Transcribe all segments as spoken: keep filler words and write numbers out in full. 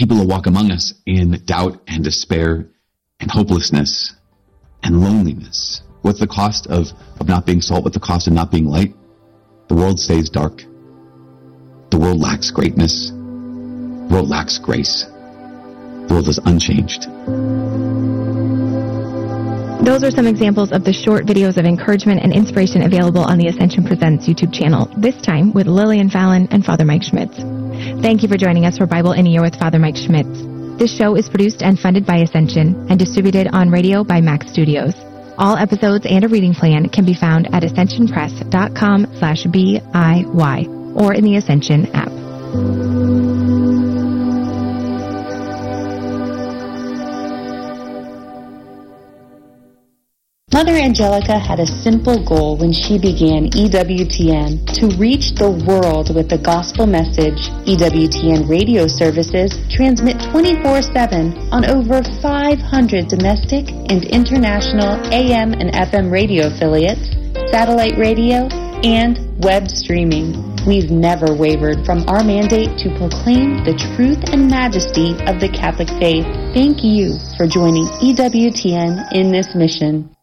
people who walk among us in doubt and despair and hopelessness and loneliness. What's the cost of, of not being salt? What's the cost of not being light? The world stays dark. The world lacks greatness. The world lacks grace. The world is unchanged. Those are some examples of the short videos of encouragement and inspiration available on the Ascension Presents YouTube channel, this time with Lillian Fallon and Father Mike Schmitz. Thank you for joining us for Bible in a Year with Father Mike Schmitz. This show is produced and funded by Ascension and distributed on radio by Mac Studios. All episodes and a reading plan can be found at ascensionpress.com slash BIY or in the Ascension app. Mother Angelica had a simple goal when she began E W T N, to reach the world with the gospel message. E W T N radio services transmit twenty-four seven on over five hundred domestic and international A M and F M radio affiliates, satellite radio, and web streaming. We've never wavered from our mandate to proclaim the truth and majesty of the Catholic faith. Thank you for joining E W T N in this mission.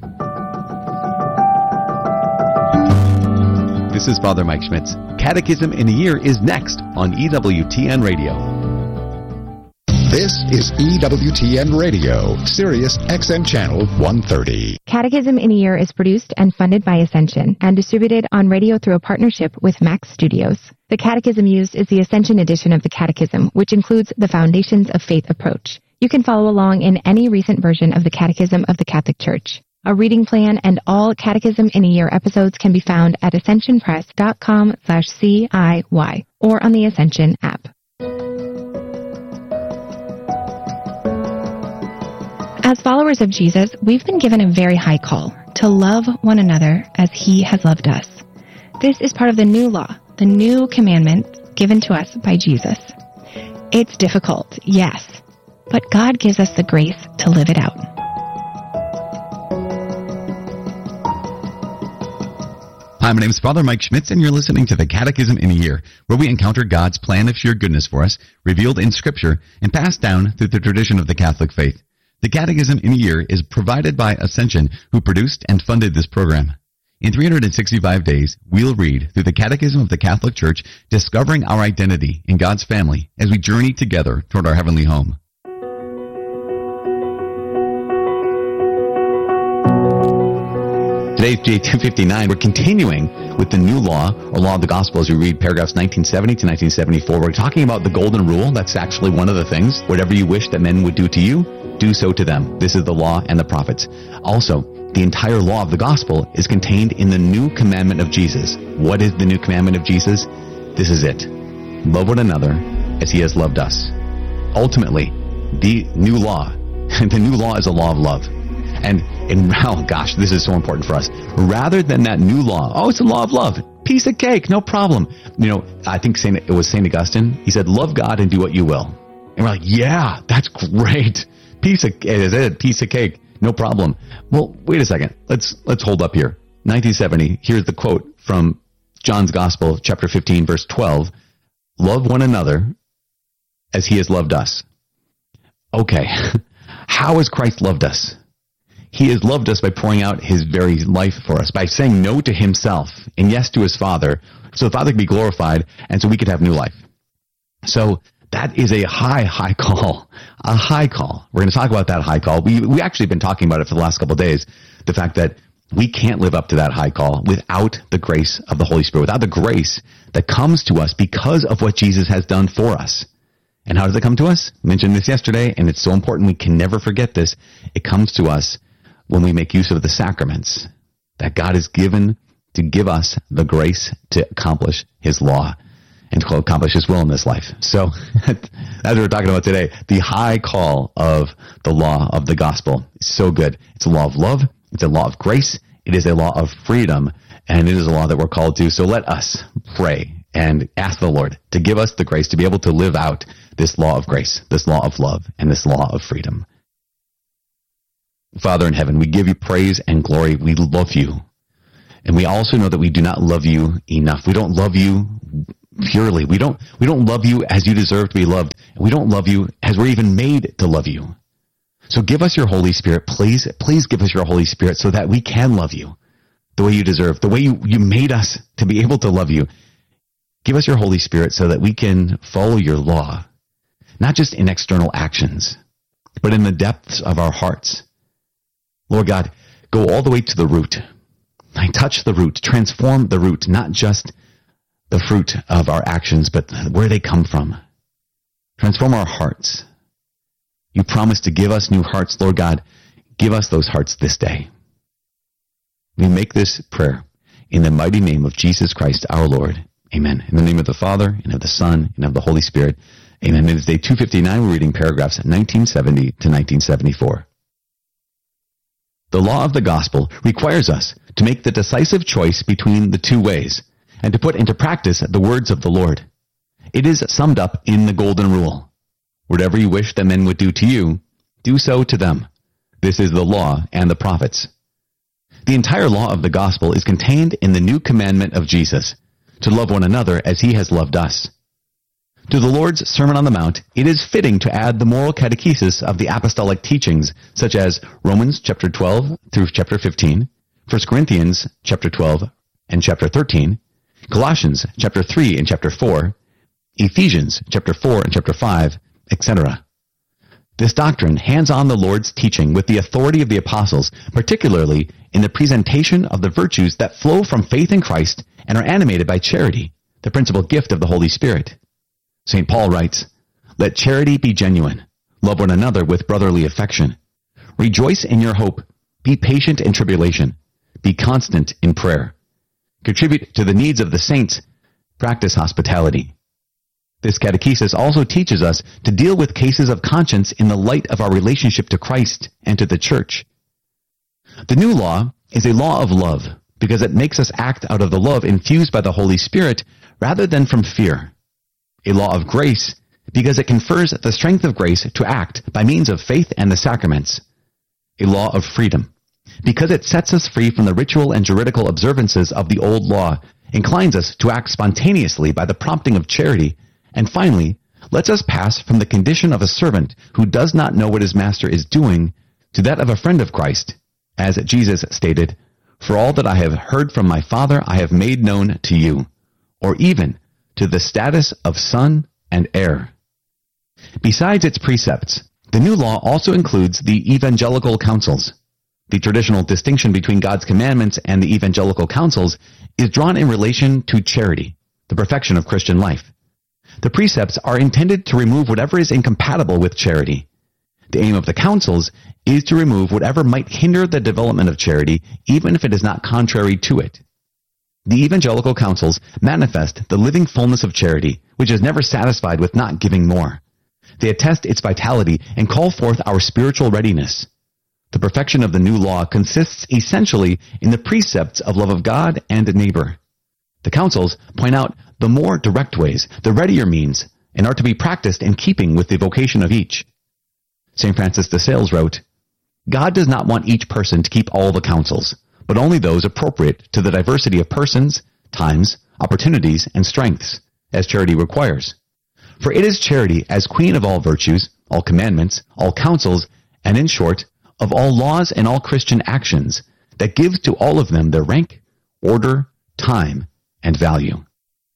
This is Father Mike Schmitz. Catechism in a Year is next on E W T N Radio. This is E W T N Radio, Sirius X M Channel one thirty. Catechism in a Year is produced and funded by Ascension and distributed on radio through a partnership with Mac Studios. The catechism used is the Ascension edition of the Catechism, which includes the Foundations of Faith approach. You can follow along in any recent version of the Catechism of the Catholic Church. A reading plan and all Catechism in a Year episodes can be found at ascensionpress.com slash CIY or on the Ascension app. As followers of Jesus, we've been given a very high call to love one another as He has loved us. This is part of the new law, the new commandment given to us by Jesus. It's difficult, yes, but God gives us the grace to live it out. Hi, my name is Father Mike Schmitz, and you're listening to the Catechism in a Year, where we encounter God's plan of sheer goodness for us, revealed in Scripture, and passed down through the tradition of the Catholic faith. The Catechism in a Year is provided by Ascension, who produced and funded this program. In three hundred sixty-five days, we'll read through the Catechism of the Catholic Church, discovering our identity in God's family as we journey together toward our heavenly home. Today's J two fifty-nine. We're continuing with the new law, or law of the gospel, as we read paragraphs nineteen seventy to nineteen seventy-four. We're talking about the golden rule. That's actually one of the things. Whatever you wish that men would do to you, do so to them. This is the law and the prophets. Also, the entire law of the gospel is contained in the new commandment of Jesus. What is the new commandment of Jesus? This is it. Love one another as He has loved us. Ultimately, the new law, the new law is a law of love. And, and oh gosh, this is so important for us. Rather than that new law, oh, it's a law of love. Piece of cake, no problem. You know, I think Saint, it was Saint Augustine. He said, love God and do what you will. And we're like, yeah, that's great. Piece of, it is a piece of cake, no problem. Well, wait a second. Let's, let's hold up here. nineteen seventy, here's the quote from John's Gospel, chapter fifteen, verse twelve. Love one another as He has loved us. Okay, how has Christ loved us? He has loved us by pouring out His very life for us, by saying no to Himself and yes to His Father, so the Father could be glorified and so we could have new life. So that is a high, high call, a high call. We're going to talk about that high call. We we actually been talking about it for the last couple of days, the fact that we can't live up to that high call without the grace of the Holy Spirit, without the grace that comes to us because of what Jesus has done for us. And how does it come to us? I mentioned this yesterday, and it's so important we can never forget this. It comes to us when we make use of the sacraments that God has given to give us the grace to accomplish His law and to accomplish His will in this life. So, as we're talking about today, the high call of the law of the gospel is so good. It's a law of love. It's a law of grace. It is a law of freedom. And it is a law that we're called to. So let us pray and ask the Lord to give us the grace to be able to live out this law of grace, this law of love, and this law of freedom. Father in heaven, we give You praise and glory. We love You. And we also know that we do not love You enough. We don't love You purely. We don't, we don't love you as you deserve to be loved. We don't love you as we're even made to love you. So give us your Holy Spirit, please, please give us your Holy Spirit so that we can love you the way you deserve, the way you, you made us to be able to love you. Give us your Holy Spirit so that we can follow your law, not just in external actions, but in the depths of our hearts. Lord God, go all the way to the root. Touch the root, transform the root, not just the fruit of our actions, but where they come from. Transform our hearts. You promise to give us new hearts, Lord God. Give us those hearts this day. We make this prayer in the mighty name of Jesus Christ, our Lord. Amen. In the name of the Father, and of the Son, and of the Holy Spirit. Amen. It is day two fifty-nine. We're reading paragraphs nineteen seventy to nineteen seventy-four. The law of the gospel requires us to make the decisive choice between the two ways and to put into practice the words of the Lord. It is summed up in the golden rule. Whatever you wish that men would do to you, do so to them. This is the law and the prophets. The entire law of the gospel is contained in the new commandment of Jesus, to love one another as he has loved us. To the Lord's Sermon on the Mount, it is fitting to add the moral catechesis of the apostolic teachings, such as Romans chapter twelve through chapter fifteen, First Corinthians chapter twelve and chapter thirteen, Colossians chapter three and chapter four, Ephesians chapter four and chapter five, et cetera. This doctrine hands on the Lord's teaching with the authority of the apostles, particularly in the presentation of the virtues that flow from faith in Christ and are animated by charity, the principal gift of the Holy Spirit. Saint Paul writes, "Let charity be genuine. Love one another with brotherly affection. Rejoice in your hope. Be patient in tribulation. Be constant in prayer. Contribute to the needs of the saints. Practice hospitality." This catechesis also teaches us to deal with cases of conscience in the light of our relationship to Christ and to the church. The new law is a law of love because it makes us act out of the love infused by the Holy Spirit rather than from fear. A law of grace because it confers the strength of grace to act by means of faith and the sacraments. A law of freedom because it sets us free from the ritual and juridical observances of the old law, inclines us to act spontaneously by the prompting of charity, and finally, lets us pass from the condition of a servant who does not know what his master is doing to that of a friend of Christ, as Jesus stated, "For all that I have heard from my Father I have made known to you," or even to the status of son and heir. Besides its precepts, the new law also includes the evangelical counsels. The traditional distinction between God's commandments and the evangelical counsels is drawn in relation to charity, the perfection of Christian life. The precepts are intended to remove whatever is incompatible with charity. The aim of the counsels is to remove whatever might hinder the development of charity, even if it is not contrary to it. The evangelical counsels manifest the living fullness of charity, which is never satisfied with not giving more. They attest its vitality and call forth our spiritual readiness. The perfection of the new law consists essentially in the precepts of love of God and neighbor. The counsels point out the more direct ways, the readier means, and are to be practiced in keeping with the vocation of each. Saint Francis de Sales wrote, "God does not want each person to keep all the counsels, but only those appropriate to the diversity of persons, times, opportunities, and strengths, as charity requires. For it is charity as queen of all virtues, all commandments, all counsels, and in short, of all laws and all Christian actions, that gives to all of them their rank, order, time, and value."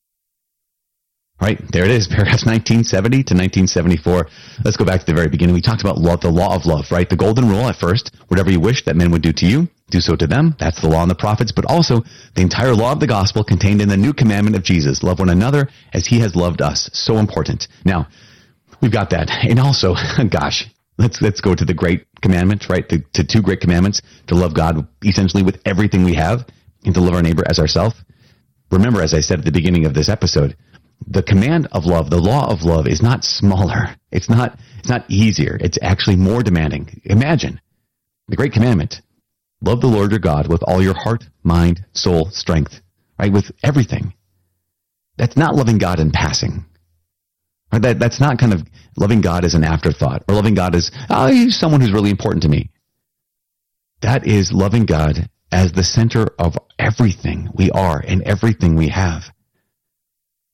Right, there it is, paragraphs nineteen seventy to nineteen seventy-four. Let's go back to the very beginning. We talked about love, the law of love, right? The golden rule at first, whatever you wish that men would do to you, do so to them. That's the law and the prophets, but also the entire law of the gospel contained in the new commandment of Jesus. Love one another as he has loved us. So important. Now, we've got that. And also, gosh, let's let's go to the great commandment, right? The, to two great commandments, to love God essentially with everything we have and to love our neighbor as ourselves. Remember, as I said at the beginning of this episode, the command of love, the law of love is not smaller. It's not, it's not easier. It's actually more demanding. Imagine the great commandment. Love the Lord your God with all your heart, mind, soul, strength, right? With everything. That's not loving God in passing. Right? That, that's not kind of loving God as an afterthought or loving God as, oh, he's someone who's really important to me. That is loving God as the center of everything we are and everything we have.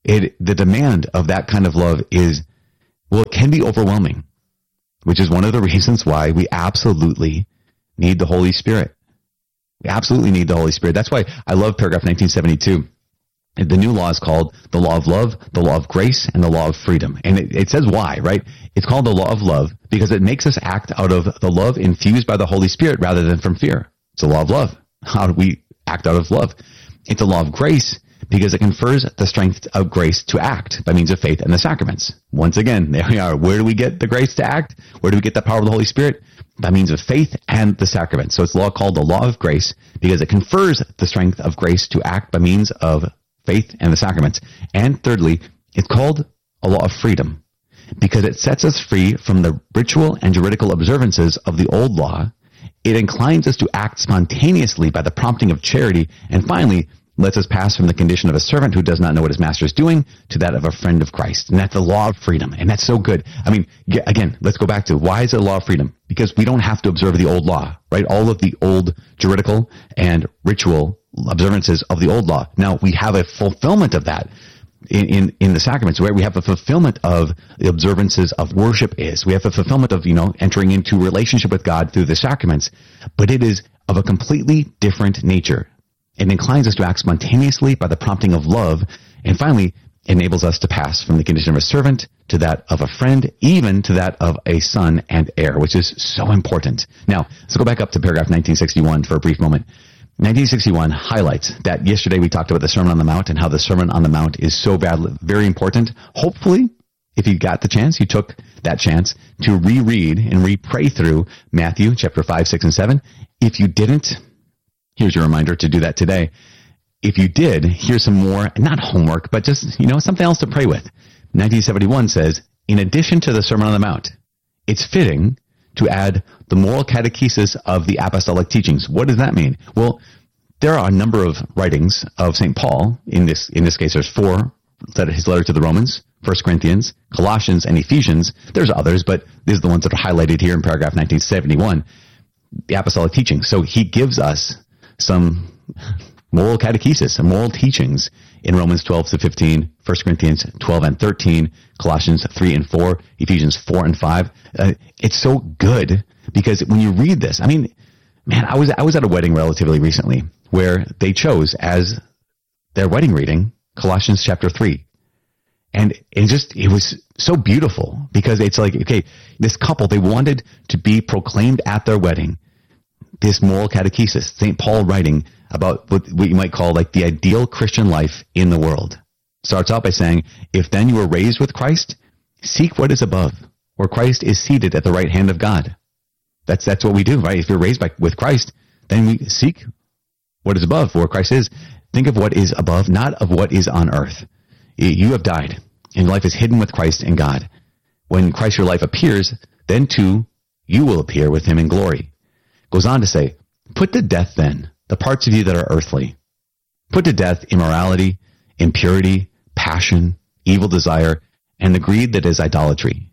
it, the demand of that kind of love is, well, it can be overwhelming, which is one of the reasons why we absolutely need the Holy Spirit. We absolutely need the Holy Spirit. That's why I love paragraph nineteen seventy-two. The new law is called the law of love, the law of grace, and the law of freedom. And it, it says why, right? It's called the law of love because it makes us act out of the love infused by the Holy Spirit rather than from fear. It's a law of love. How do we act out of love? It's a law of grace because it confers the strength of grace to act by means of faith and the sacraments. Once again, there we are. Where do we get the grace to act? Where do we get the power of the Holy Spirit? By means of faith and the sacraments. So it's a law called the law of grace because it confers the strength of grace to act by means of faith and the sacraments. And thirdly, it's called a law of freedom because it sets us free from the ritual and juridical observances of the old law. It inclines us to act spontaneously by the prompting of charity. And finally, lets us pass from the condition of a servant who does not know what his master is doing to that of a friend of Christ. And that's the law of freedom. And that's so good. I mean, again, let's go back to why is it a law of freedom? Because we don't have to observe the old law, right? All of the old juridical and ritual observances of the old law. Now, we have a fulfillment of that in, in, in the sacraments, where we have a fulfillment of the observances of worship is. We have a fulfillment of, you know, entering into relationship with God through the sacraments. But it is of a completely different nature. It inclines us to act spontaneously by the prompting of love, and finally enables us to pass from the condition of a servant to that of a friend, even to that of a son and heir, which is so important. Now, let's go back up to paragraph nineteen sixty-one for a brief moment. nineteen sixty-one highlights that yesterday we talked about the Sermon on the Mount and how the Sermon on the Mount is so badly, very important. Hopefully, if you got the chance, you took that chance to reread and re-pray through Matthew chapter five, six, and seven. If you didn't, here's your reminder to do that today. If you did, here's some more, not homework, but just, you know, something else to pray with. nineteen seventy-one says, in addition to the Sermon on the Mount, it's fitting to add the moral catechesis of the apostolic teachings. What does that mean? Well, there are a number of writings of Saint Paul. In this, in this case, there's four. His letter to the Romans, First Corinthians, Colossians, and Ephesians. There's others, but these are the ones that are highlighted here in paragraph nineteen seventy-one. The apostolic teachings. So he gives us some moral catechesis, some moral teachings in Romans twelve to fifteen, First Corinthians twelve and thirteen, Colossians three and four, Ephesians four and five. Uh, it's so good because when you read this, I mean, man, I was I was at a wedding relatively recently where they chose as their wedding reading Colossians chapter three. And it just, it was so beautiful because it's like, okay, this couple, they wanted to be proclaimed at their wedding this moral catechesis, Saint Paul writing about what, what you might call like the ideal Christian life in the world. Starts out by saying, if then you were raised with Christ, seek what is above, where Christ is seated at the right hand of God. That's that's what we do, right? If you're raised by, with Christ, then we seek what is above, where Christ is. Think of what is above, not of what is on earth. You have died, and life is hidden with Christ in God. When Christ your life appears, then too you will appear with him in glory. Goes on to say, put to death then the parts of you that are earthly. Put to death immorality, impurity, passion, evil desire, and the greed that is idolatry.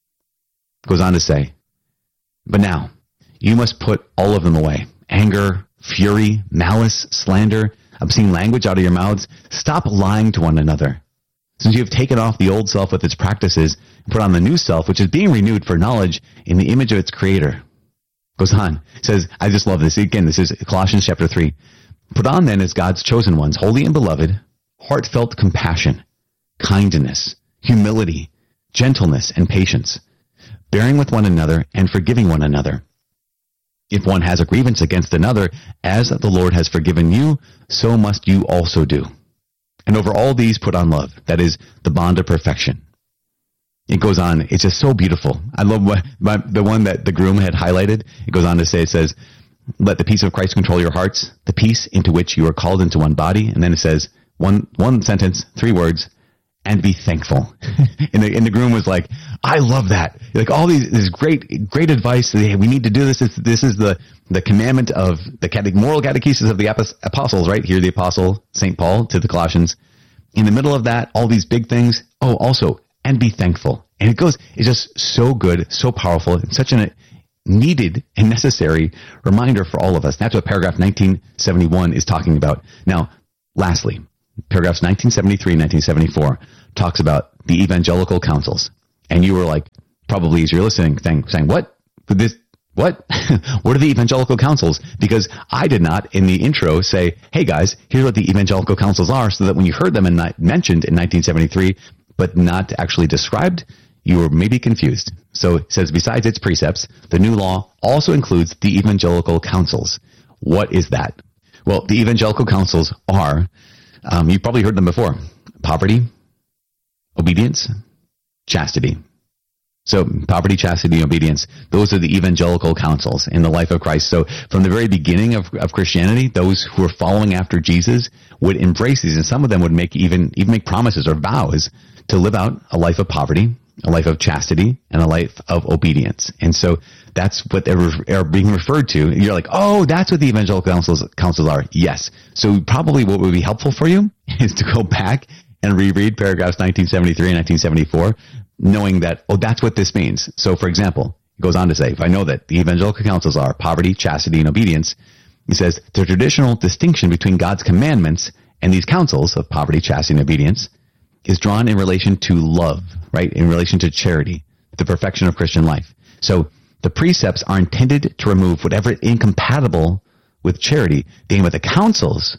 Goes on to say, but now you must put all of them away. Anger, fury, malice, slander, obscene language out of your mouths. Stop lying to one another. Since you have taken off the old self with its practices and put on the new self, which is being renewed for knowledge in the image of its creator. Goes on. It says, I just love this. Again, this is Colossians chapter three. Put on then as God's chosen ones, holy and beloved, heartfelt compassion, kindness, humility, gentleness, and patience, bearing with one another and forgiving one another. If one has a grievance against another, as the Lord has forgiven you, so must you also do. And over all these put on love, that is the bond of perfection. It goes on. It's just so beautiful. I love what, my, the one that the groom had highlighted. It goes on to say, it says, let the peace of Christ control your hearts, the peace into which you are called into one body. And then it says, one one sentence, three words, and be thankful. and, the, and the groom was like, I love that. Like all these, this great, great advice. Hey, we need to do this. This, this is the, the commandment of the cate- moral catechesis of the apostles, right? Here, the apostle Saint Paul to the Colossians. In the middle of that, all these big things. Oh, also, and be thankful. And it goes, it's just so good, so powerful, and such a needed and necessary reminder for all of us. That's what paragraph nineteen seventy-one is talking about. Now, lastly, paragraphs nineteen seventy-three and nineteen seventy-four, talks about the evangelical councils. And you were like, probably as you're listening, saying, saying what? This, what? What are the evangelical councils? Because I did not, in the intro, say, hey guys, here's what the evangelical councils are, so that when you heard them and not mentioned in nineteen seventy-three, but not actually described, you were maybe confused. So it says, besides its precepts, the new law also includes the evangelical councils. What is that? Well, the evangelical councils are, um, you've probably heard them before, poverty, obedience, chastity. So poverty, chastity, obedience, those are the evangelical councils in the life of Christ. So from the very beginning of, of Christianity, those who were following after Jesus would embrace these, and some of them would make even, even make promises or vows to live out a life of poverty, a life of chastity, and a life of obedience. And so that's what they're, are being referred to. You're like, oh, that's what the evangelical councils, councils are. Yes. So probably what would be helpful for you is to go back and reread paragraphs nineteen seventy-three and nineteen seventy-four, knowing that, oh, that's what this means. So, for example, it goes on to say, if I know that the evangelical councils are poverty, chastity, and obedience, he says, the traditional distinction between God's commandments and these councils of poverty, chastity, and obedience is drawn in relation to love, right? In relation to charity, the perfection of Christian life. So the precepts are intended to remove whatever is incompatible with charity. The aim of the councils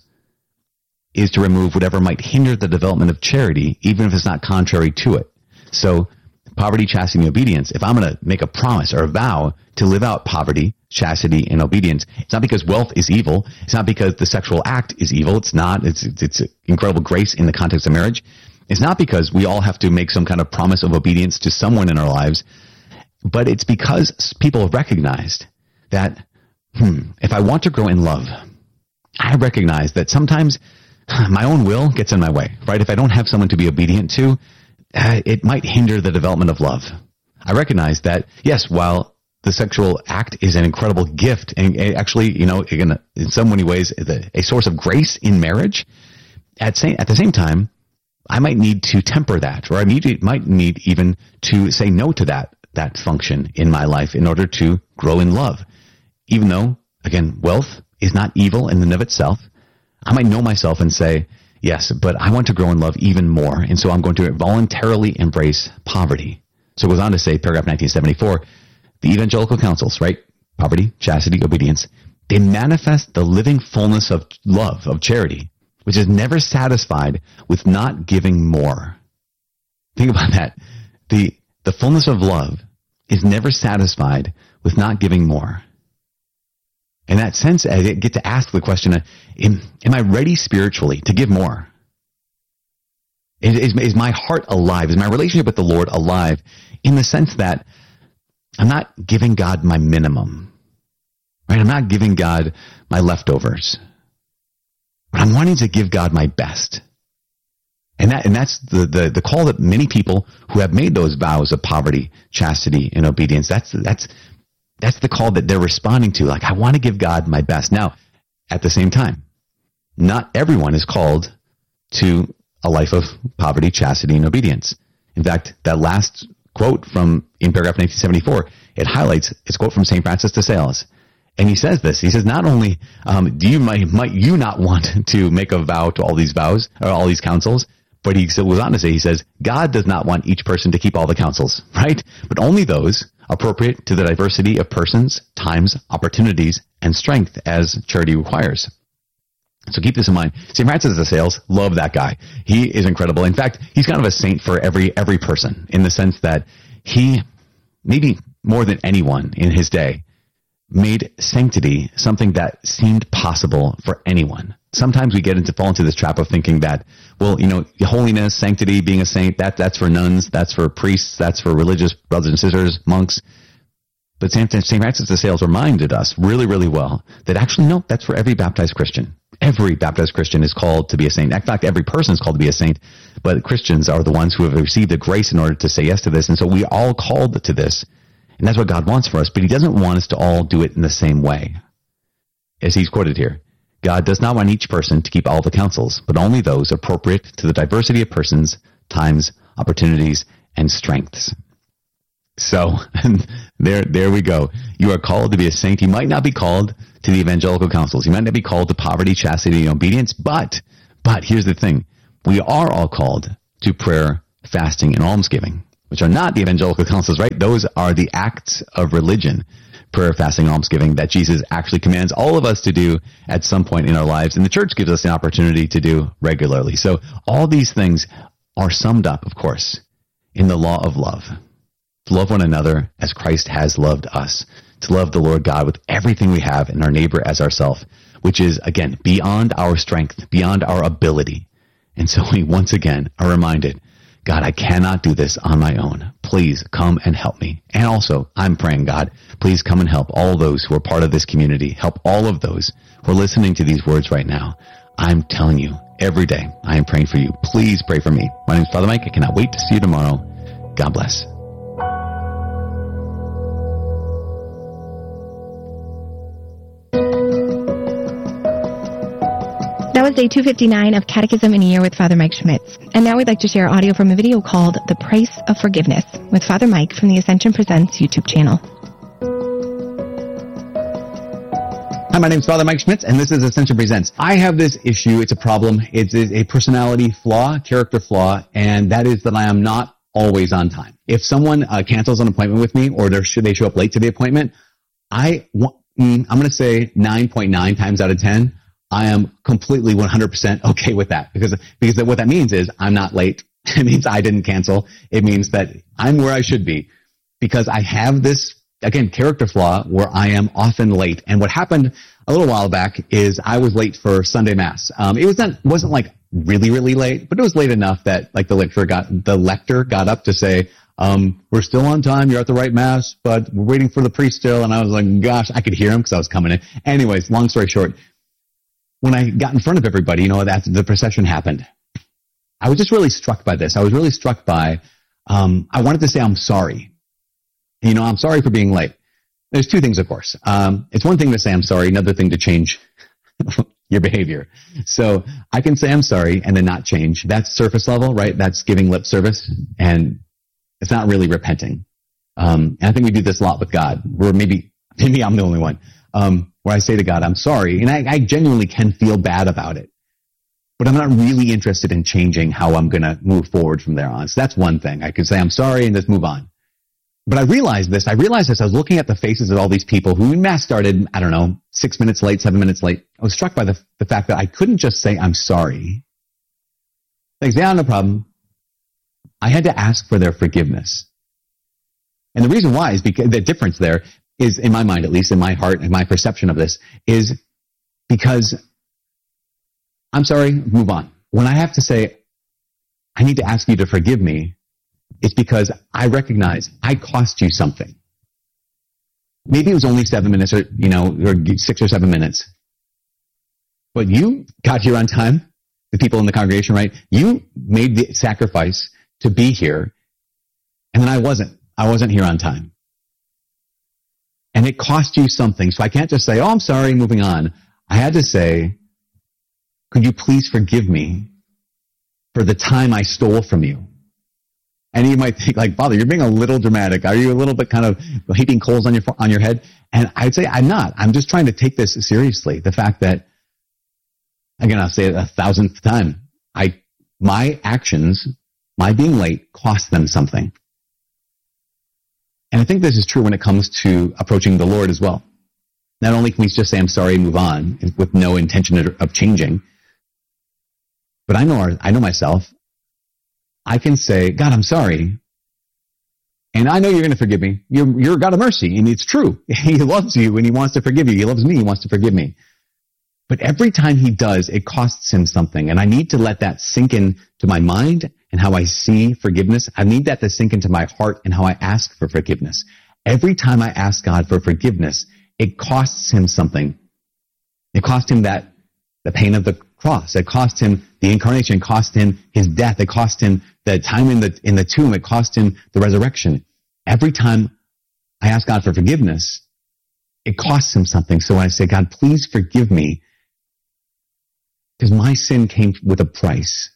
is to remove whatever might hinder the development of charity, even if it's not contrary to it. So poverty, chastity, and obedience, if I'm going to make a promise or a vow to live out poverty, chastity, and obedience, it's not because wealth is evil. It's not because the sexual act is evil. It's not. It's, it's, it's incredible grace in the context of marriage. It's not because we all have to make some kind of promise of obedience to someone in our lives, but it's because people have recognized that, hmm, if I want to grow in love, I recognize that sometimes my own will gets in my way, right? If I don't have someone to be obedient to, uh, it might hinder the development of love. I recognize that, yes, while the sexual act is an incredible gift, and actually, you know, in, in so many ways, a source of grace in marriage, at, same, at the same time, I might need to temper that, or I need, might need even to say no to that, that function in my life in order to grow in love. Even though, again, wealth is not evil in and of itself, I might know myself and say, yes, but I want to grow in love even more. And so I'm going to voluntarily embrace poverty. So it goes on to say, paragraph nineteen seventy-four, the evangelical councils, right? Poverty, chastity, obedience, they manifest the living fullness of love, of charity, which is never satisfied with not giving more. Think about that. The, the fullness of love is never satisfied with not giving more. In that sense, I get to ask the question, am, am I ready spiritually to give more? Is, is, is my heart alive? Is my relationship with the Lord alive in the sense that I'm not giving God my minimum, right? I'm not giving God my leftovers, but I'm wanting to give God my best. And that, and that's the, the, the call that many people who have made those vows of poverty, chastity, and obedience, that's, that's, That's the call that they're responding to. Like, I want to give God my best. Now, at the same time, not everyone is called to a life of poverty, chastity, and obedience. In fact, that last quote from in paragraph nineteen seventy-four, it highlights, it's a quote from Saint Francis de Sales. And he says this, he says, not only um, do you might, might you not want to make a vow to all these vows, or all these counsels, but he goes on to say, he says, God does not want each person to keep all the counsels, right? But only those appropriate to the diversity of persons, times, opportunities, and strength as charity requires. So keep this in mind. Saint Francis de Sales, love that guy. He is incredible. In fact, he's kind of a saint for every every person, in the sense that he, maybe more than anyone in his day, made sanctity something that seemed possible for anyone. Sometimes we get into fall into this trap of thinking that, well, you know, holiness, sanctity, being a saint, that that's for nuns, that's for priests, that's for religious brothers and sisters, monks. But Saint Francis de Sales reminded us really, really well that actually, no, that's for every baptized Christian. Every baptized Christian is called to be a saint. In fact, every person is called to be a saint, but Christians are the ones who have received the grace in order to say yes to this. And so we all called to this. And that's what God wants for us, but he doesn't want us to all do it in the same way. As he's quoted here, God does not want each person to keep all the counsels, but only those appropriate to the diversity of persons, times, opportunities, and strengths. So, there, there we go. You are called to be a saint. You might not be called to the evangelical counsels. You might not be called to poverty, chastity, and obedience, but But here's the thing. We are all called to prayer, fasting, and almsgiving, which are not the evangelical counsels, right? Those are the acts of religion, prayer, fasting, almsgiving, that Jesus actually commands all of us to do at some point in our lives. And the church gives us the opportunity to do regularly. So all these things are summed up, of course, in the law of love. To love one another as Christ has loved us. To love the Lord God with everything we have and our neighbor as ourselves, which is, again, beyond our strength, beyond our ability. And so we once again are reminded, God, I cannot do this on my own. Please come and help me. And also, I'm praying, God, please come and help all those who are part of this community. Help all of those who are listening to these words right now. I'm telling you, every day, I am praying for you. Please pray for me. My name is Father Mike. I cannot wait to see you tomorrow. God bless. That was day two fifty-nine of Catechism in a Year with Father Mike Schmitz. And now we'd like to share audio from a video called The Price of Forgiveness with Father Mike from the Ascension Presents YouTube channel. Hi, my name is Father Mike Schmitz, and this is Ascension Presents. I have this issue. It's a problem. It's a personality flaw, character flaw, and that is that I am not always on time. If someone uh, cancels an appointment with me, or they show up late to the appointment, I, I'm going to say nine point nine times out of ten, I am completely one hundred percent okay with that, because because what that means is I'm not late. It means I didn't cancel. It means that I'm where I should be, because I have this, again, character flaw where I am often late. And what happened a little while back is I was late for Sunday Mass. Um, it was not, wasn't like really, really late, but it was late enough that like the lector got, the lector got up to say, um, we're still on time. You're at the right Mass, but we're waiting for the priest still. And I was like, gosh, I could hear him because I was coming in. Anyways, long story short, when I got in front of everybody, you know, that the procession happened, I was just really struck by this. I was really struck by, um, I wanted to say I'm sorry. You know, I'm sorry for being late. There's two things, of course. Um, it's one thing to say I'm sorry, another thing to change your behavior. So I can say I'm sorry and then not change. That's surface level, right? That's giving lip service, and it's not really repenting. Um, and I think we do this a lot with God, where maybe, maybe I'm the only one. Um, where I say to God, I'm sorry, and I, I genuinely can feel bad about it, but I'm not really interested in changing how I'm going to move forward from there on. So that's one thing. I could say I'm sorry and just move on. But I realized this. I realized this. I was looking at the faces of all these people who Mass started, I don't know, six minutes late, seven minutes late. I was struck by the, the fact that I couldn't just say I'm sorry. Like, yeah, no problem. I had to ask for their forgiveness. And the reason why is because the difference there is, in my mind, at least in my heart and my perception of this, is because I'm sorry, move on. When I have to say, I need to ask you to forgive me, it's because I recognize I cost you something. Maybe it was only seven minutes or, you know, or six or seven minutes. But you got here on time, the people in the congregation, right? You made the sacrifice to be here, and then I wasn't. I wasn't here on time. And it cost you something. So I can't just say, oh, I'm sorry, moving on. I had to say, could you please forgive me for the time I stole from you? And you might think, like, Father, you're being a little dramatic. Are you a little bit kind of heaping coals on your on your head? And I'd say I'm not. I'm just trying to take this seriously. The fact that, again, I'll say it a thousandth time, I my actions, my being late, cost them something. And I think this is true when it comes to approaching the Lord as well. Not only can we just say, I'm sorry, and move on with no intention of changing, but I know our, I know myself. I can say, God, I'm sorry. And I know you're going to forgive me. You're, you're a God of mercy, and it's true. He loves you, and he wants to forgive you. He loves me, he wants to forgive me. But every time he does, it costs him something. And I need to let that sink into my mind and how I see forgiveness. I need that to sink into my heart and how I ask for forgiveness. Every time I ask God for forgiveness, it costs him something. It cost him that, the pain of the cross. It cost him the incarnation. It cost him his death. It cost him the time in the, in the tomb. It cost him the resurrection. Every time I ask God for forgiveness, it costs him something. So when I say, God, please forgive me, because my sin came with a price.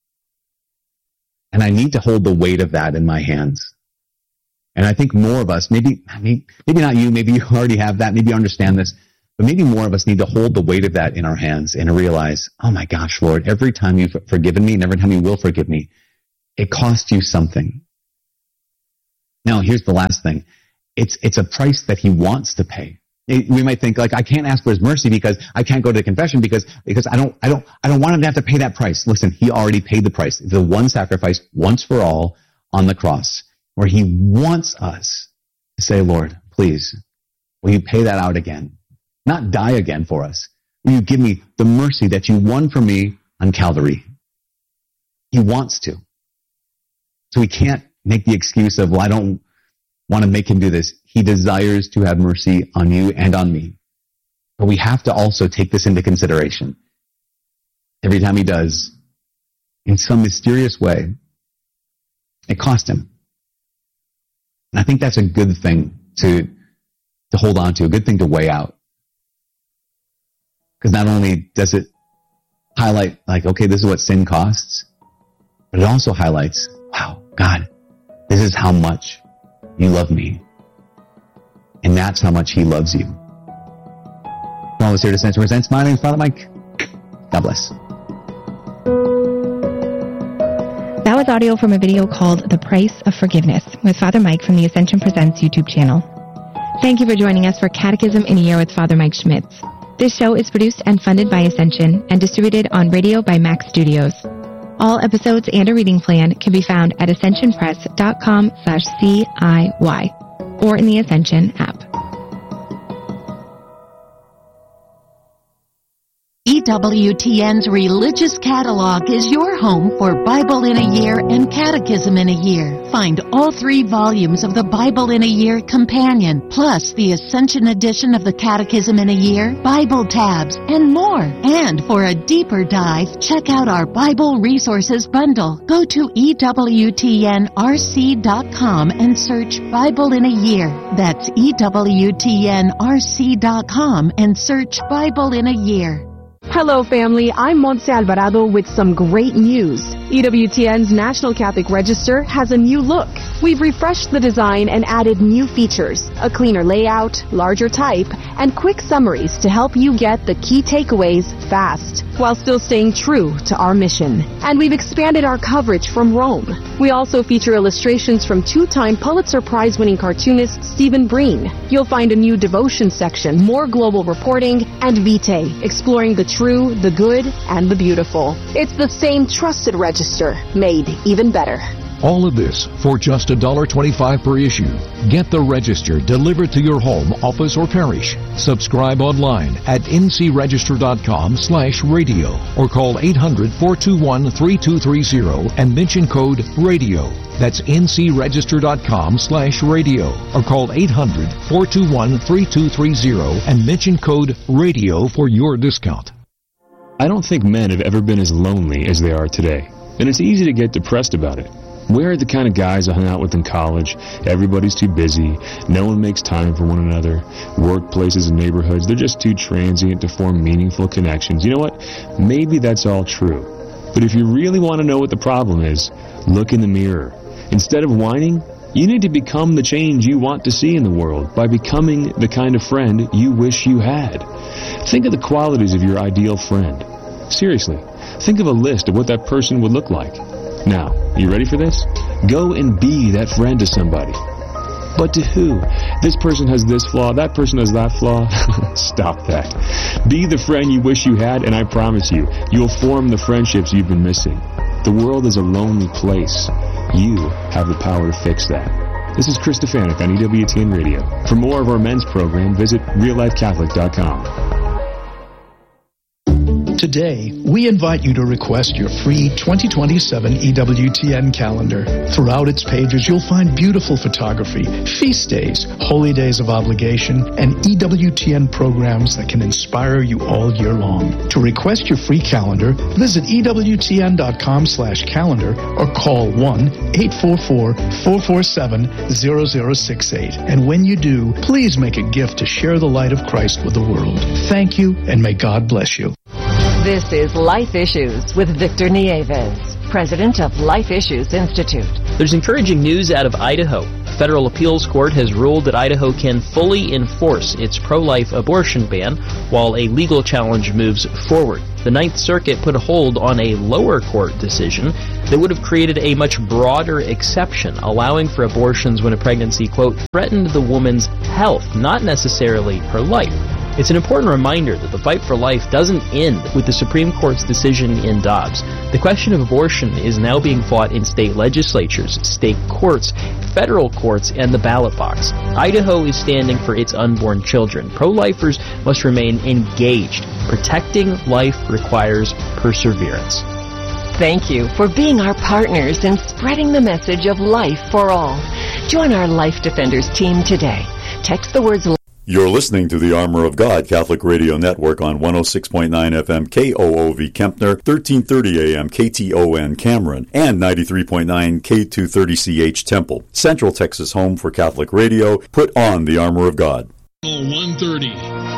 And I need to hold the weight of that in my hands. And I think more of us, maybe, maybe not you, maybe you already have that, maybe you understand this, But maybe more of us need to hold the weight of that in our hands and realize, oh my gosh, Lord, every time you've forgiven me and every time you will forgive me, it cost you something. Now, here's the last thing. It's, it's a price that he wants to pay. It, we might think, like, I can't ask for his mercy because I can't go to confession because, because I don't, I don't, I don't want him to have to pay that price. Listen, he already paid the price. The one sacrifice once for all on the cross, where he wants us to say, Lord, please, will you pay that out again? Not die again for us. Will you give me the mercy that you won for me on Calvary? He wants to. So we can't make the excuse of, well, I don't want to make him do this. He desires to have mercy on you and on me. But we have to also take this into consideration. Every time he does, in some mysterious way, it cost him. And I think that's a good thing to, to hold on to, a good thing to weigh out. Because not only does it highlight, like, okay, this is what sin costs, but it also highlights, wow, God, this is how much you love me. And that's how much he loves you. Paul is here to censor presents. My name is Father Mike. God bless. That was audio from a video called The Price of Forgiveness with Father Mike from the Ascension Presents YouTube channel. Thank you for joining us for Catechism in a Year with Father Mike Schmitz. This show is produced and funded by Ascension and distributed on radio by Mac Studios. All episodes and a reading plan can be found at ascensionpress.com slash CIY or in the Ascension app. E W T N's Religious Catalog is your home for Bible in a Year and Catechism in a Year. Find all three volumes of the Bible in a Year Companion, plus the Ascension edition of the Catechism in a Year, Bible tabs, and more. And for a deeper dive, check out our Bible Resources Bundle. Go to E W T N R C dot com and search Bible in a Year. That's E W T N R C dot com and search Bible in a Year. Hello, family. I'm Montse Alvarado with some great news. E W T N's National Catholic Register has a new look. We've refreshed the design and added new features, a cleaner layout, larger type, and quick summaries to help you get the key takeaways fast, while still staying true to our mission. And we've expanded our coverage from Rome. We also feature illustrations from two-time Pulitzer Prize-winning cartoonist Stephen Breen. You'll find a new devotion section, more global reporting, and Vitae, exploring the true, the good, and the beautiful. It's the same trusted register, made even better. All of this for just one dollar twenty-five per issue. Get the Register delivered to your home, office, or parish. Subscribe online at ncregister.com slash radio or call eight hundred, four two one, three two three zero and mention code RADIO. That's ncregister.com slash radio or call eight hundred, four two one, three two three zero and mention code RADIO for your discount. I don't think men have ever been as lonely as they are today, and it's easy to get depressed about it. We're the kind of guys I hung out with in college. Everybody's too busy. No one makes time for one another. Workplaces and neighborhoods, they're just too transient to form meaningful connections. You know what? Maybe that's all true. But if you really want to know what the problem is, look in the mirror. Instead of whining, you need to become the change you want to see in the world by becoming the kind of friend you wish you had. Think of the qualities of your ideal friend. Seriously, think of a list of what that person would look like. Now, you ready for this? Go and be that friend to somebody. But to who? This person has this flaw, that person has that flaw. Stop that. Be the friend you wish you had, and I promise you, you'll form the friendships you've been missing. The world is a lonely place. You have the power to fix that. This is Chris Stefanik on E W T N Radio. For more of our men's program, visit real life catholic dot com. Today, we invite you to request your free twenty twenty-seven E W T N calendar. Throughout its pages, you'll find beautiful photography, feast days, holy days of obligation, and E W T N programs that can inspire you all year long. To request your free calendar, visit E W T N dot com slash calendar or call one eight four four, four four seven, zero zero six eight. And when you do, please make a gift to share the light of Christ with the world. Thank you, and may God bless you. This is Life Issues with Victor Nieves, president of Life Issues Institute. There's encouraging news out of Idaho. federal appeals court has ruled that Idaho can fully enforce its pro-life abortion ban while a legal challenge moves forward. The Ninth Circuit put a hold on a lower court decision that would have created a much broader exception, allowing for abortions when a pregnancy, quote, threatened the woman's health, not necessarily her life. It's an important reminder that the fight for life doesn't end with the Supreme Court's decision in Dobbs. The question of abortion is now being fought in state legislatures, state courts, federal courts, and the ballot box. Idaho is standing for its unborn children. Pro-lifers must remain engaged. Protecting life requires perseverance. Thank you for being our partners in spreading the message of life for all. Join our Life Defenders team today. Text the words You're listening to the Armor of God Catholic Radio Network on one oh six point nine F M K O O V Kempner, thirteen thirty A M K T O N Cameron, and ninety-three point nine K two thirty C H Temple. Central Texas home for Catholic radio. Put on the Armor of God. one thirty.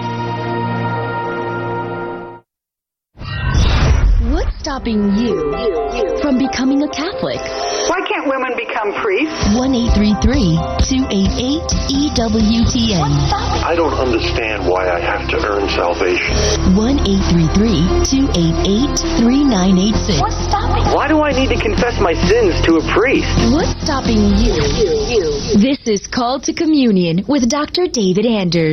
What's stopping you from becoming a Catholic? Why can't women become priests? one eight three three, two eight eight, E W T N. I don't understand why I have to earn salvation. one eight three three, two eight eight, three nine eight six. What's stopping? Why do I need to confess my sins to a priest? What's stopping you? This is Called to Communion with Doctor David Anders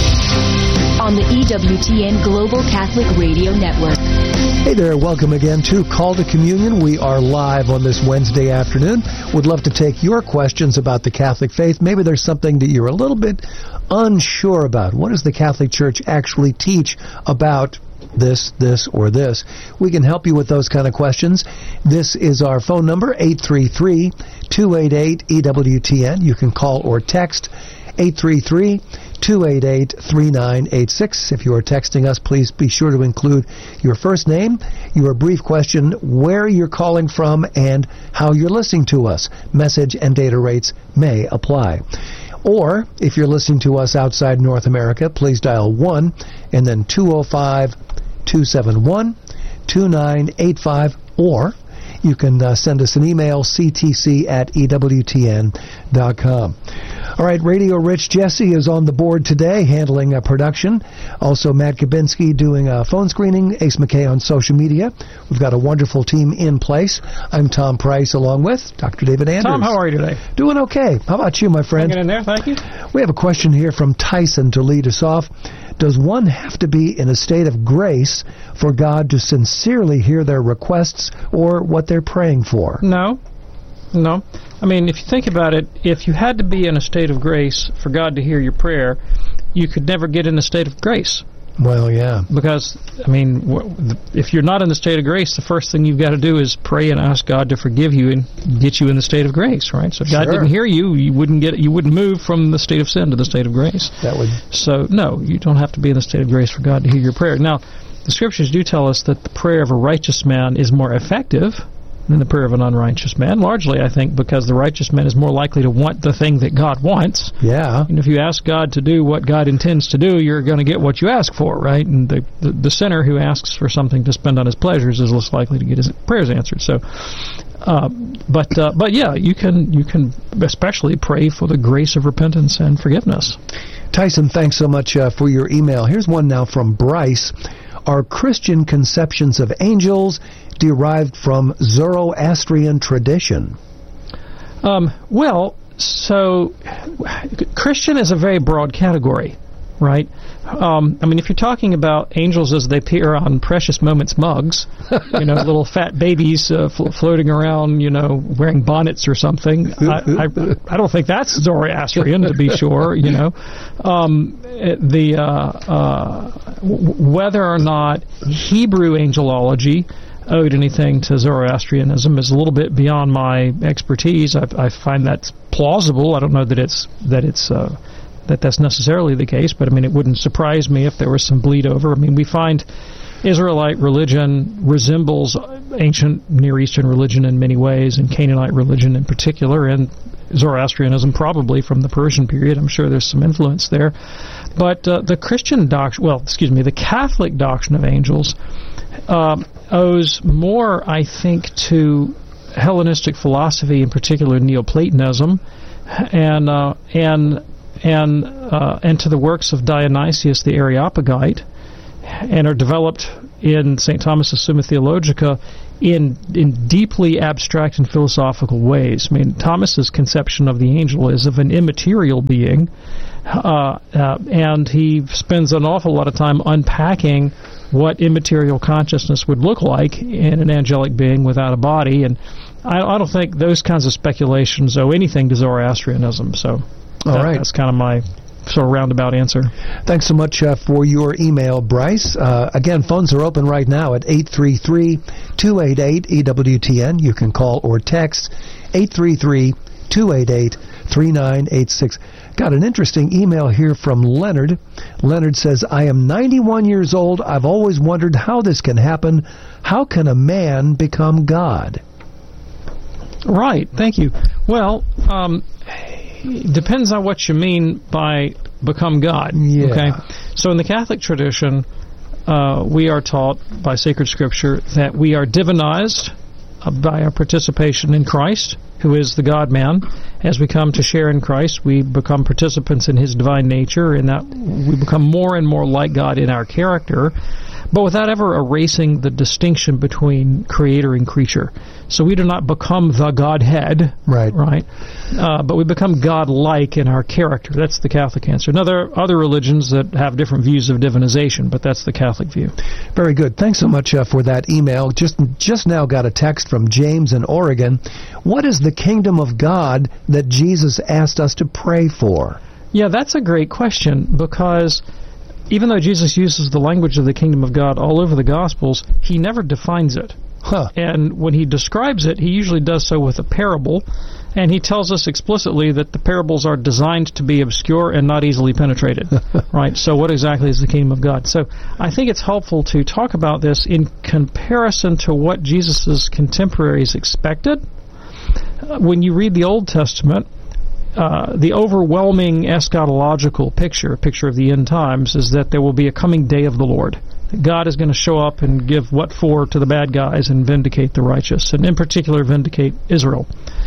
on the E W T N Global Catholic Radio Network. Hey there, welcome again to Call to Communion. We are live on this Wednesday afternoon. Would love to take your questions about the Catholic faith. Maybe there's something that you're a little bit unsure about. What does the Catholic Church actually teach about this, this, or this? We can help you with those kind of questions. This is our phone number, eight three three, two eight eight, E W T N. You can call or text eight three three, two eight eight, three nine eight six. If you are texting us, please be sure to include your first name, your brief question, where you're calling from, and how you're listening to us. Message and data rates may apply. Or, if you're listening to us outside North America, please dial one and then two oh five, two seven one, two nine eight five, or you can uh, send us an email, c t c at e w t n dot com. All right, Radio Rich Jesse is on the board today, handling uh, production. Also, Matt Kabinski doing uh, phone screening, Ace McKay on social media. We've got a wonderful team in place. I'm Tom Price, along with Doctor David Anders. Tom, how are you today? Doing okay. How about you, my friend? Hanging in there, thank you. We have a question here from Tyson to lead us off. Does one have to be in a state of grace for God to sincerely hear their requests or what they're praying for? No. No. I mean, if you think about it, if you had to be in a state of grace for God to hear your prayer, you could never get in a state of grace. Well, yeah. Because, I mean, if you're not in the state of grace, the first thing you've got to do is pray and ask God to forgive you and get you in the state of grace, right? So if God Sure. didn't hear you, you wouldn't get, you wouldn't move from the state of sin to the state of grace. That would. So, no, you don't have to be in the state of grace for God to hear your prayer. Now, the Scriptures do tell us that the prayer of a righteous man is more effective than the prayer of an unrighteous man, largely, I think, because the righteous man is more likely to want the thing that God wants. Yeah. And if you ask God to do what God intends to do, you're going to get what you ask for, right? And the, the, the sinner who asks for something to spend on his pleasures is less likely to get his prayers answered. So, uh, but uh, but yeah, you can you can especially pray for the grace of repentance and forgiveness. Tyson, thanks so much uh, for your email. Here's one now from Bryce. Are Christian conceptions of angels derived from Zoroastrian tradition? Um, well, so Christian is a very broad category, right? Um, I mean, if you're talking about angels as they appear on Precious Moments mugs, you know, little fat babies uh, fl- floating around, you know, wearing bonnets or something, I, I, I don't think that's Zoroastrian, to be sure, you know. Um, the uh, uh, w- whether or not Hebrew angelology owed anything to Zoroastrianism is a little bit beyond my expertise. I, I find that plausible. I don't know that it's that it's uh, that that's necessarily the case, but I mean, it wouldn't surprise me if there was some bleed over. I mean, we find Israelite religion resembles ancient Near Eastern religion in many ways, and Canaanite religion in particular, and Zoroastrianism probably from the Persian period. I'm sure there's some influence there. But uh, the Christian doctrine, well, excuse me, the Catholic doctrine of angels um, owes more, I think, to Hellenistic philosophy, in particular Neoplatonism, and uh, and and uh, and to the works of Dionysius the Areopagite, and are developed in Saint Thomas's Summa Theologica in in deeply abstract and philosophical ways. I mean, Thomas's conception of the angel is of an immaterial being, uh, uh, and he spends an awful lot of time unpacking what immaterial consciousness would look like in an angelic being without a body. And I, I don't think those kinds of speculations owe anything to Zoroastrianism. So All that, right. that's kind of my sort of roundabout answer. Thanks so much uh, for your email, Bryce. Uh, again, phones are open right now at eight three three, two eight eight, E W T N. You can call or text eight three three, two eight eight, three nine eight six. Got an interesting email here from Leonard. Leonard says, I am ninety-one years old. I've always wondered how this can happen. How can a man become God? Right. Thank you. Well, um, depends on what you mean by become God. Yeah. Okay. So in the Catholic tradition, uh, we are taught by sacred scripture that we are divinized uh, by our participation in Christ, who is the God-man. As we come to share in Christ, we become participants in his divine nature, in that we become more and more like God in our character, but without ever erasing the distinction between creator and creature. So we do not become the Godhead, right? Right, uh, but we become God-like in our character. That's the Catholic answer. Now, there are other religions that have different views of divinization, but that's the Catholic view. Very good. Thanks so much uh, for that email. Just just now got a text from James in Oregon. What is the kingdom of God that Jesus asked us to pray for? Yeah, that's a great question, because even though Jesus uses the language of the kingdom of God all over the Gospels, he never defines it. Huh. And when he describes it, he usually does so with a parable, and he tells us explicitly that the parables are designed to be obscure and not easily penetrated. Right? So what exactly is the kingdom of God? So I think it's helpful to talk about this in comparison to what Jesus' contemporaries expected. Uh, when you read the Old Testament, Uh, the overwhelming eschatological picture, picture of the end times, is that there will be a coming day of the Lord. God is going to show up and give what for to the bad guys and vindicate the righteous, and in particular vindicate Israel.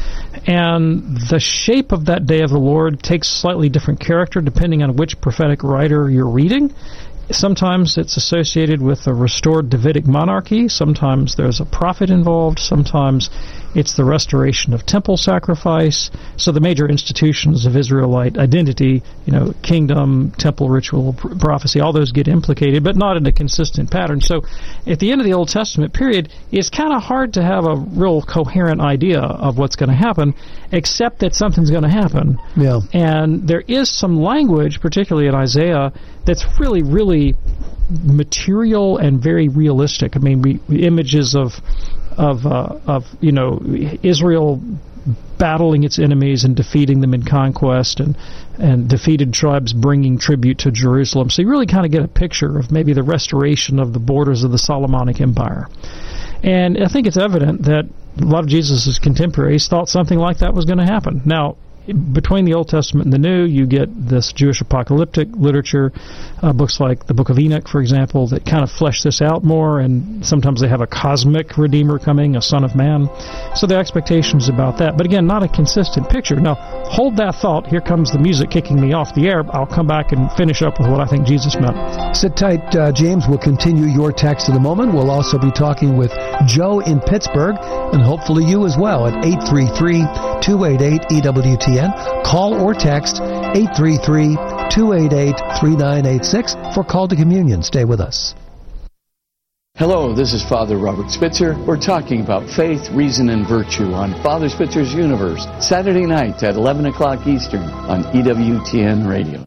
And the shape of that day of the Lord takes slightly different character depending on which prophetic writer you're reading. Sometimes it's associated with a restored Davidic monarchy. Sometimes there's a prophet involved. Sometimes it's the restoration of temple sacrifice. So the major institutions of Israelite identity, you know, kingdom, temple ritual, pr- prophecy, all those get implicated, but not in a consistent pattern. So at the end of the Old Testament period, it's kind of hard to have a real coherent idea of what's going to happen, except that something's going to happen. Yeah. And there is some language, particularly in Isaiah, that's really, really material and very realistic. I mean, we, images of of uh, of you know Israel battling its enemies and defeating them in conquest, and and defeated tribes bringing tribute to Jerusalem. So you really kind of get a picture of maybe the restoration of the borders of the Solomonic Empire. And I think it's evident that a lot of Jesus' contemporaries thought something like that was going to happen. Now, between the Old Testament and the New, you get this Jewish apocalyptic literature, uh, books like the Book of Enoch, for example, that kind of flesh this out more, and sometimes they have a cosmic Redeemer coming, a Son of Man. So the expectations about that. But again, not a consistent picture. Now, hold that thought. Here comes the music kicking me off the air. I'll come back and finish up with what I think Jesus meant. Sit tight, uh, James. We'll continue your text in a moment. We'll also be talking with Joe in Pittsburgh, and hopefully you as well, at eight three three, two eight eight, E W T N. Call or text eight three three, two eight eight, three nine eight six for Call to Communion. Stay with us. Hello, this is Father Robert Spitzer. We're talking about faith, reason, and virtue on Father Spitzer's Universe, Saturday night at eleven o'clock Eastern on E W T N Radio.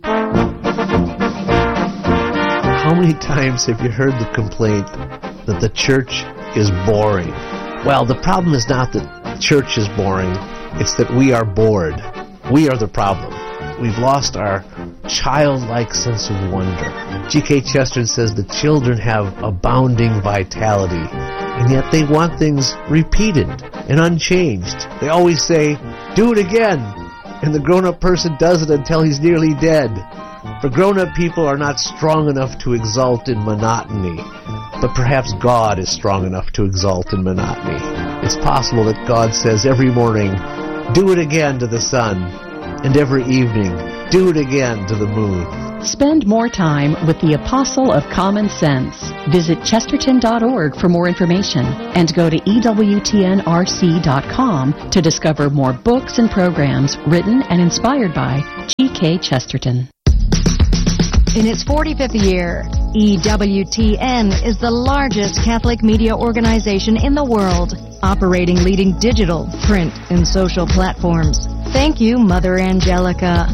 How many times have you heard the complaint that the church is boring? Well, the problem is not that church is boring. It's that we are bored. We are the problem. We've lost our childlike sense of wonder. G K Chesterton says the children have abounding vitality, and yet they want things repeated and unchanged. They always say, do it again, and the grown-up person does it until he's nearly dead. For grown-up people are not strong enough to exult in monotony, but perhaps God is strong enough to exult in monotony. It's possible that God says every morning, Do it again to the sun. And every evening, do it again to the moon. Spend more time with the Apostle of Common Sense. Visit Chesterton dot org for more information and go to E W T N R C dot com to discover more books and programs written and inspired by G K Chesterton. In its forty-fifth year, E W T N is the largest Catholic media organization in the world, operating leading digital, print, and social platforms. Thank you, Mother Angelica.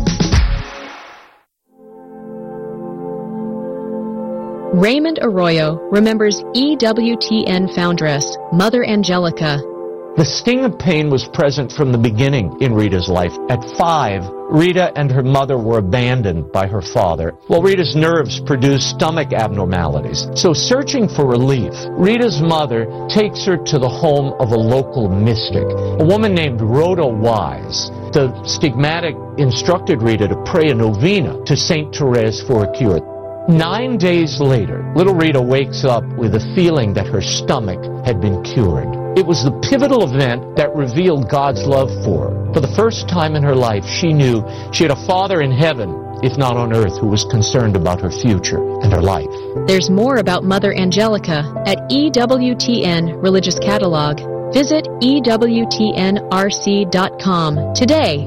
Raymond Arroyo remembers E W T N foundress, Mother Angelica. The sting of pain was present from the beginning in Rita's life. At five, Rita and her mother were abandoned by her father, while Rita's nerves produced stomach abnormalities. So searching for relief, Rita's mother takes her to the home of a local mystic, a woman named Rhoda Wise. The stigmatic instructed Rita to pray a novena to Saint Therese for a cure. Nine days later, little Rita wakes up with a feeling that her stomach had been cured. It was the pivotal event that revealed God's love for her. For the first time in her life, she knew she had a Father in heaven, if not on earth, who was concerned about her future and her life. There's more about Mother Angelica at E W T N Religious Catalog. Visit E W T N R C dot com today.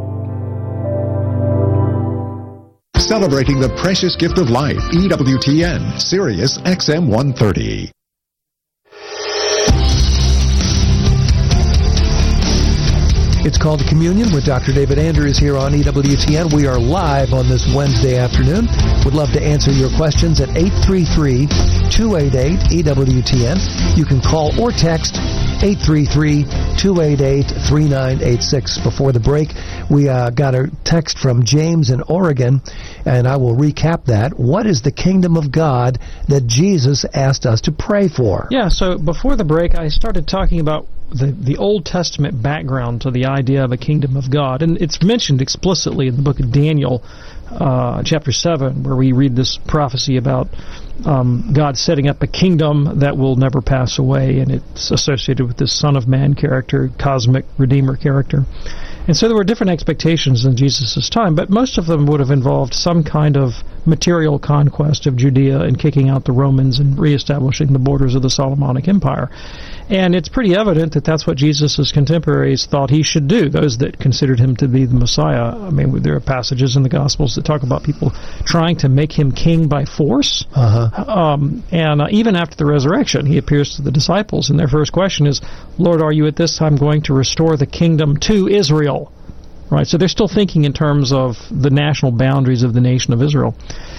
Celebrating the precious gift of life, E W T N, Sirius X M one thirty. It's called Communion with Doctor David Anders here on E W T N. We are live on this Wednesday afternoon. Would love to answer your questions at eight three three, two eight eight, E W T N. You can call or text eight three three, two eight eight, three nine eight six. Before the break, we uh, got a text from James in Oregon, and I will recap that. What is the kingdom of God that Jesus asked us to pray for? Yeah, so before the break, I started talking about the, the Old Testament background to the idea of a kingdom of God. And it's mentioned explicitly in the book of Daniel, uh, chapter seven, where we read this prophecy about um, God setting up a kingdom that will never pass away, and it's associated with this Son of Man character, cosmic Redeemer character. And so there were different expectations in Jesus' time, but most of them would have involved some kind of material conquest of Judea and kicking out the Romans and reestablishing the borders of the Solomonic Empire. And it's pretty evident that that's what Jesus' contemporaries thought he should do, those that considered him to be the Messiah. I mean, there are passages in the Gospels that talk about people trying to make him king by force. Uh-huh. Um, and uh, even after the resurrection, he appears to the disciples, and their first question is, Lord, are you at this time going to restore the kingdom to Israel? Right, so they're still thinking in terms of the national boundaries of the nation of Israel.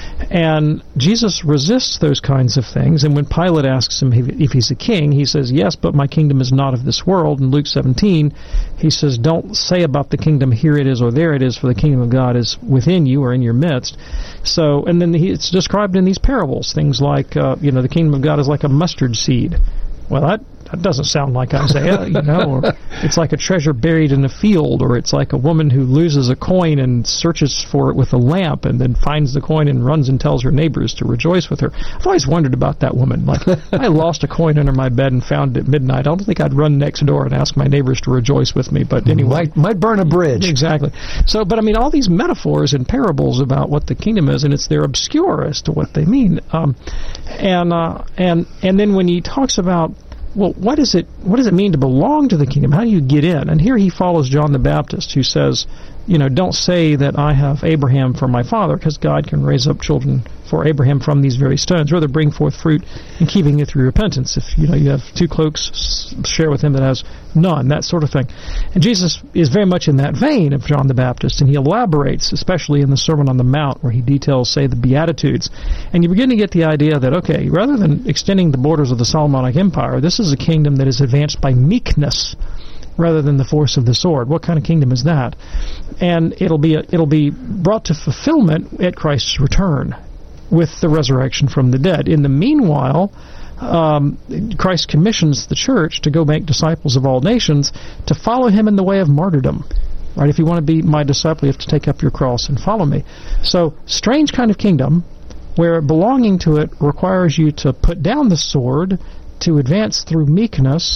And Jesus resists those kinds of things, and when Pilate asks him if he's a king, he says, yes, but my kingdom is not of this world. In Luke seventeen, he says, don't say about the kingdom, here it is or there it is, for the kingdom of God is within you or in your midst. So, and then he, it's described in these parables, things like, uh, you know, the kingdom of God is like a mustard seed. Well, that That doesn't sound like Isaiah, you know, or it's like a treasure buried in a field, or it's like a woman who loses a coin and searches for it with a lamp and then finds the coin and runs and tells her neighbors to rejoice with her. I've always wondered about that woman. Like, I lost a coin under my bed and found it at midnight. I don't think I'd run next door and ask my neighbors to rejoice with me, but anyway. Might, might burn a bridge. Exactly. So, but I mean, all these metaphors and parables about what the kingdom is, and it's they're obscure as to what they mean. Um, and, uh, and, and then when he talks about, well, what is it? What does it mean to belong to the kingdom? How do you get in? And here he follows John the Baptist, who says, you know, don't say that I have Abraham for my father, because God can raise up children for Abraham from these very stones. Rather, bring forth fruit in keeping it through repentance. If you know you have two cloaks, share with him that has none. That sort of thing. And Jesus is very much in that vein of John the Baptist, and he elaborates, especially in the Sermon on the Mount, where he details, say, the Beatitudes. And you begin to get the idea that, okay, rather than extending the borders of the Solomonic Empire, this is a kingdom that is advanced by meekness rather than the force of the sword. What kind of kingdom is that? And it'll be a, it'll be brought to fulfillment at Christ's return with the resurrection from the dead. In the meanwhile, um, Christ commissions the church to go make disciples of all nations, to follow him in the way of martyrdom. Right? If you want to be my disciple, you have to take up your cross and follow me. So, strange kind of kingdom where belonging to it requires you to put down the sword, to advance through meekness,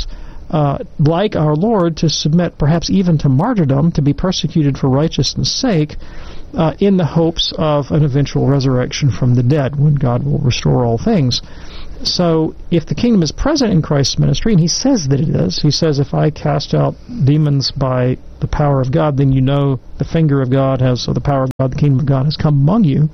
uh, like our Lord, to submit perhaps even to martyrdom, to be persecuted for righteousness' sake, uh, in the hopes of an eventual resurrection from the dead, when God will restore all things. So if the kingdom is present in Christ's ministry, and he says that it is, he says, if I cast out demons by the power of God, then you know the finger of God has, or the power of God, the kingdom of God has come among you.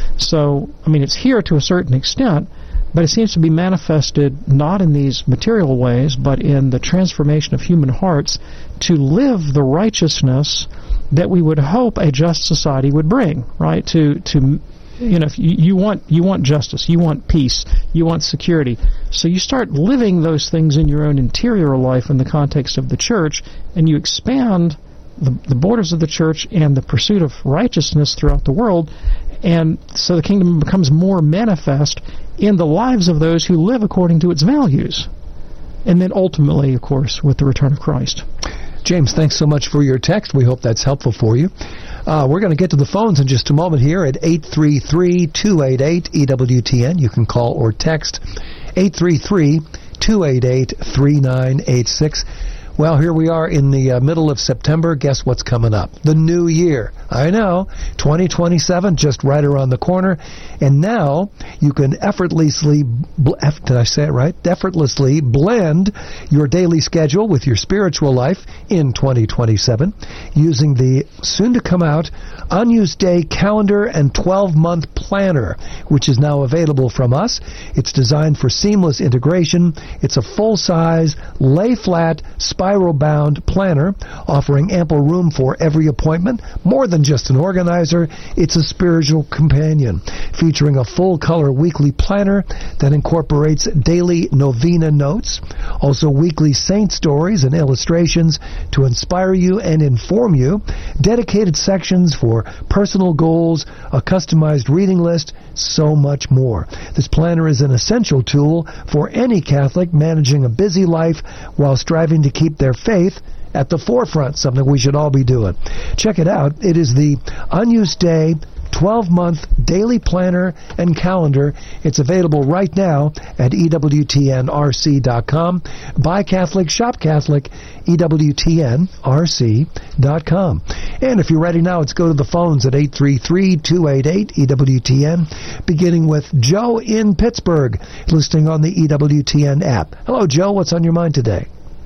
So, I mean, it's here to a certain extent, but it seems to be manifested not in these material ways, but in the transformation of human hearts to live the righteousness that we would hope a just society would bring, right? To, to you know, if you, you want you want justice, you want peace, you want security. So you start living those things in your own interior life in the context of the church, and you expand the, the borders of the church and the pursuit of righteousness throughout the world, and so the kingdom becomes more manifest in the lives of those who live according to its values. And then ultimately, of course, with the return of Christ. James, thanks so much for your text. We hope that's helpful for you. Uh, we're going to get to the phones in just a moment here at eight three three, two eight eight, E W T N. You can call or text eight three three, two eight eight, three nine eight six. Well, here we are in the uh, middle of September. Guess what's coming up? The new year. I know, twenty twenty-seven, just right around the corner. And now you can effortlessly, bl- did I say it right? Effortlessly blend your daily schedule with your spiritual life in twenty twenty-seven using the soon-to-come-out Unused Day Calendar and twelve-month Planner, which is now available from us. It's designed for seamless integration. It's a full-size, lay-flat, spiral-bound planner offering ample room for every appointment. More than just an organizer, it's a spiritual companion, featuring a full-color weekly planner that incorporates daily novena notes, also weekly saint stories and illustrations to inspire you and inform you, dedicated sections for personal goals, a customized reading list, so much more. This planner is an essential tool for any Catholic managing a busy life while striving to keep their faith at the forefront, something we should all be doing. Check it out. It is the Unused Day twelve-month daily planner and calendar. It's available right now at E W T N R C dot com. Buy Catholic, shop Catholic, E W T N R C dot com. And if you're ready now, let's go to the phones at eight three three, two eight eight, E W T N, beginning with Joe in Pittsburgh, listening on the E W T N app. Hello, Joe. What's on your mind today?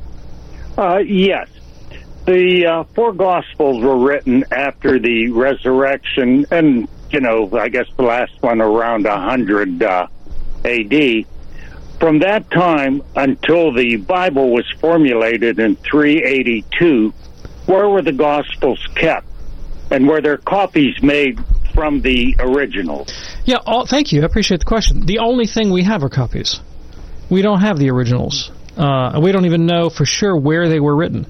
Uh, yes. The uh, four Gospels were written after the resurrection, and, you know, I guess the last one around one hundred uh, A D. From that time until the Bible was formulated in three eighty-two, where were the Gospels kept? And were there copies made from the originals? Yeah, all, thank you. I appreciate the question. The only thing we have are copies. We don't have the originals. Uh, we don't even know for sure where they were written.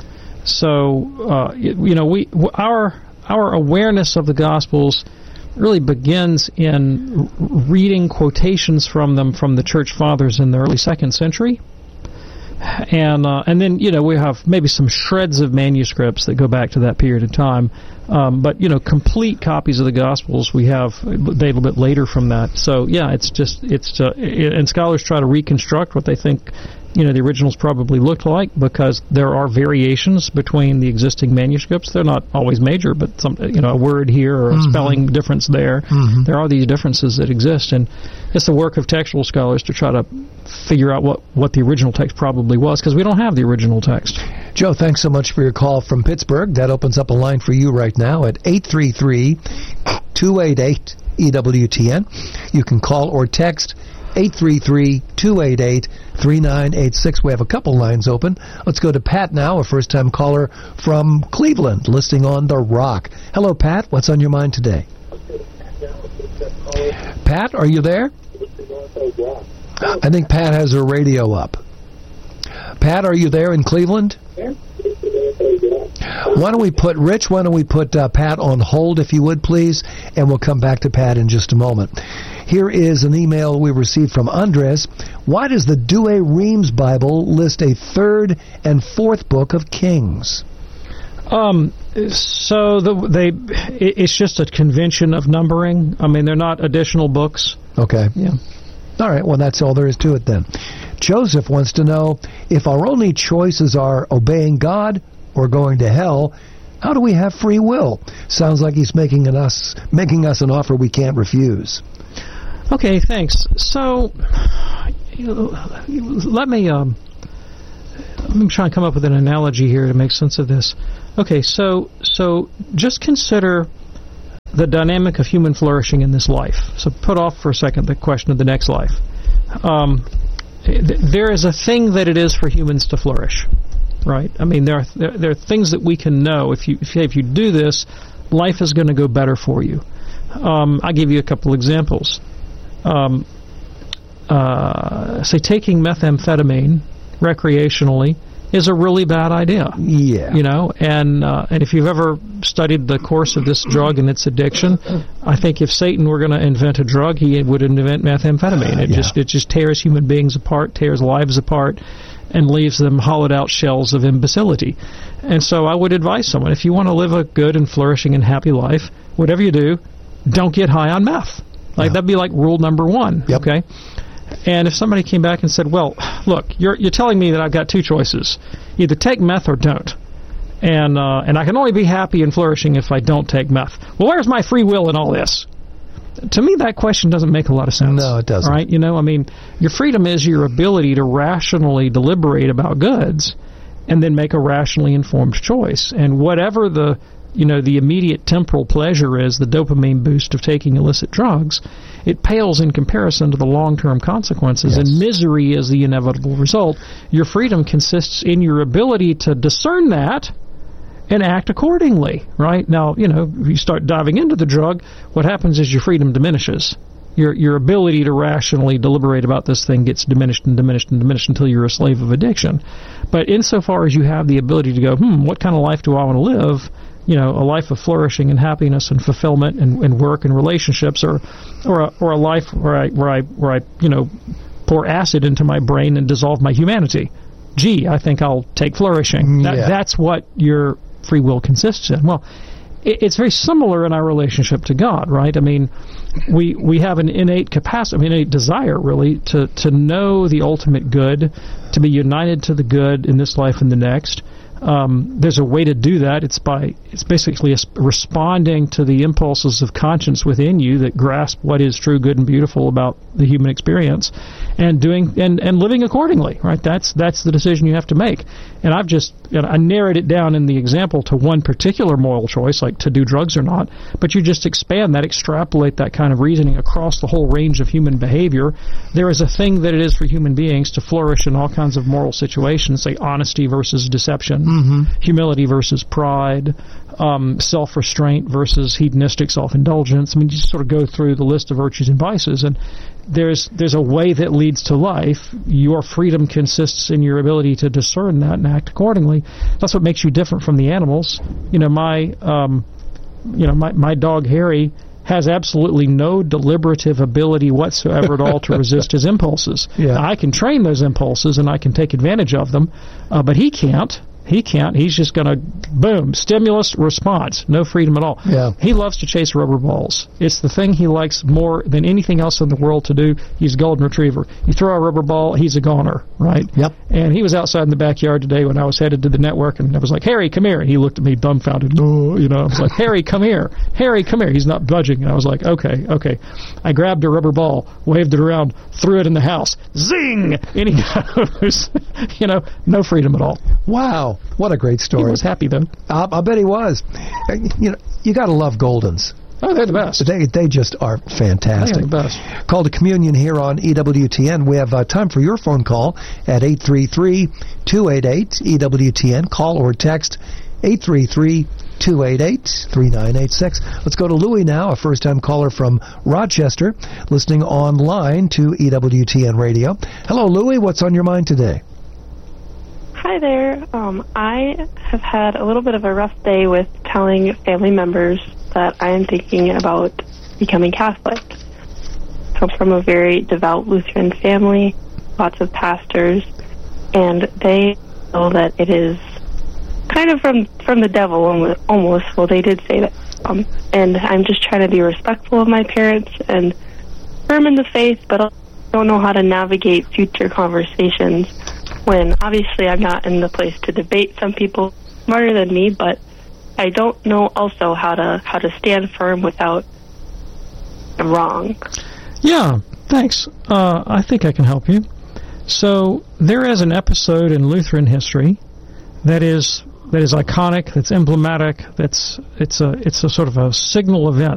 So, uh, you know, we our our awareness of the Gospels really begins in reading quotations from them from the Church Fathers in the early second century. And uh, and then, you know, we have maybe some shreds of manuscripts that go back to that period of time. Um, but, you know, complete copies of the Gospels we have a little bit later from that. So, yeah, it's just, it's, uh, and scholars try to reconstruct what they think, you know, the originals probably looked like, because there are variations between the existing manuscripts. They're not always major, but some, you know, a word here or a mm-hmm. spelling difference there. Mm-hmm. There are these differences that exist, and it's the work of textual scholars to try to figure out what, what the original text probably was, because we don't have the original text. Joe, thanks so much for your call from Pittsburgh. That opens up a line for you right now at eight three three, two eight eight, E W T N. You can call or text eight three three, two eight eight, three nine eight six. We have a couple lines open. Let's go to Pat now, a first-time caller from Cleveland, listing on The Rock. Hello, Pat. What's on your mind today? Pat, are you there? I think Pat has her radio up. Pat, are you there in Cleveland? Why don't we put, Rich, why don't we put uh, Pat on hold, if you would, please, and we'll come back to Pat in just a moment. Here is an email we received from Andres. Why does the Douay-Rheims Bible list a third and fourth book of Kings? Um, so the, they, it's just a convention of numbering. I mean, they're not additional books. Okay. Yeah. All right, well, that's all there is to it then. Joseph wants to know, if our only choices are obeying God or going to hell, how do we have free will? Sounds like he's making an us making us an offer we can't refuse. Okay, thanks. So, let me um, let me try and come up with an analogy here to make sense of this. Okay, so so just consider the dynamic of human flourishing in this life. So put off for a second the question of the next life. Um, th- there is a thing that it is for humans to flourish, right? I mean, there are there, there are things that we can know. If you if you, if you do this, life is going to go better for you. Um, I'll give you a couple examples. Um, uh, say taking methamphetamine recreationally is a really bad idea. Yeah. You know, and uh, and if you've ever studied the course of this drug and its addiction, I think if Satan were going to invent a drug, he would invent methamphetamine. It yeah. just it just tears human beings apart, tears lives apart, and leaves them hollowed out shells of imbecility. And so I would advise someone, if you want to live a good and flourishing and happy life, whatever you do, don't get high on meth. Like yeah. that'd be like rule number one. Yep. Okay. And if somebody came back and said, well, look, you're you're telling me that I've got two choices. Either take meth or don't. And uh, and I can only be happy and flourishing if I don't take meth. Well, where's my free will in all this? To me, that question doesn't make a lot of sense. No, it doesn't. Right? You know, I mean, your freedom is your ability to rationally deliberate about goods and then make a rationally informed choice. And whatever the you know, the immediate temporal pleasure is, the dopamine boost of taking illicit drugs, it pales in comparison to the long-term consequences, yes. and misery is the inevitable result. Your freedom consists in your ability to discern that and act accordingly, right? Now, you know, if you start diving into the drug, what happens is your freedom diminishes. Your your ability to rationally deliberate about this thing gets diminished and diminished and diminished until you're a slave of addiction. But insofar as you have the ability to go, hmm, what kind of life do I want to live? You know, a life of flourishing and happiness and fulfillment and, and work and relationships, or or a, or a life where I where I where I you know pour acid into my brain and dissolve my humanity. Gee, I think I'll take flourishing. That, yeah. That's what your free will consists in. Well, it, it's very similar in our relationship to God, right? I mean, we we have an innate capacity, I mean, innate desire, really, to to know the ultimate good, to be united to the good in this life and the next. Um, there's a way to do that. It's by it's basically a, responding to the impulses of conscience within you that grasp what is true, good, and beautiful about the human experience, and doing and, and living accordingly. Right? That's that's the decision you have to make. And I've just you know, I narrowed it down in the example to one particular moral choice, like to do drugs or not. But you just expand that, extrapolate that kind of reasoning across the whole range of human behavior. There is a thing that it is for human beings to flourish in all kinds of moral situations, say honesty versus deception. Mm-hmm. Humility versus pride, um, self-restraint versus hedonistic self-indulgence. I mean, you just sort of go through the list of virtues and vices, and there's there's a way that leads to life. Your freedom consists in your ability to discern that and act accordingly. That's what makes you different from the animals. You know, my um, you know my my dog Harry has absolutely no deliberative ability whatsoever at all to resist his impulses. Yeah. Now, I can train those impulses and I can take advantage of them, uh, but he can't. He can't. He's just going to, boom, stimulus, response. No freedom at all. Yeah. He loves to chase rubber balls. It's the thing he likes more than anything else in the world to do. He's a golden retriever. You throw a rubber ball, he's a goner, right? Yep. And he was outside in the backyard today when I was headed to the network, and I was like, Harry, come here. And he looked at me dumbfounded. Oh, you know, I was like, Harry, come here. Harry, come here. He's not budging. And I was like, okay, okay. I grabbed a rubber ball, waved it around, threw it in the house. Zing! And he goes, you know, no freedom at all. Wow. What a great story. He was happy, though. I, I bet he was. You know, you got to love Goldens. Oh, they're the best. They they just are fantastic. They are the best. Call to Communion here on E W T N. We have uh, time for your phone call at eight three three, two eight eight, E W T N. Call or text eight three three, two eight eight, three nine eight six. Let's go to Louie now, a first-time caller from Rochester, listening online to E W T N Radio. Hello, Louie. What's on your mind today? Hi there. Um, I have had a little bit of a rough day with telling family members that I am thinking about becoming Catholic. I come from a very devout Lutheran family, lots of pastors, and they know that it is kind of from, from the devil almost. Well, they did say that. Um, and I'm just trying to be respectful of my parents and firm in the faith, but don't know how to navigate future conversations when obviously I'm not in the place to debate some people smarter than me, but I don't know also how to how to stand firm without wrong. Yeah, thanks. Uh, I think I can help you. So there is an episode in Lutheran history that is that is iconic, that's emblematic, that's it's a it's a sort of a signal event